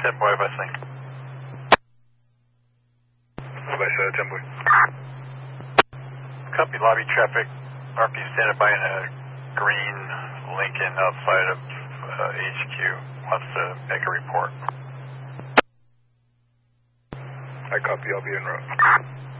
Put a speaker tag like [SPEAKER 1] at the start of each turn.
[SPEAKER 1] 10 boy, Westlake.
[SPEAKER 2] West 10 boy.
[SPEAKER 1] Copy lobby traffic. RP standing by in a green Lincoln outside of HQ. Wants to make a report.
[SPEAKER 2] I copy, I'll be en route.